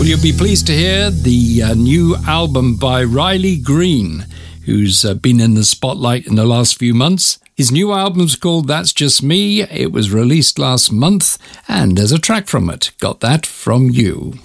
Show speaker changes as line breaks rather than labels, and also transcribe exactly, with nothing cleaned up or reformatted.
Well, you'll be pleased to hear the uh, new album by Riley Green, who's uh, been in the spotlight in the last few months. His new album's called That's Just Me. It was released last month, and there's a track from it. Got That From You.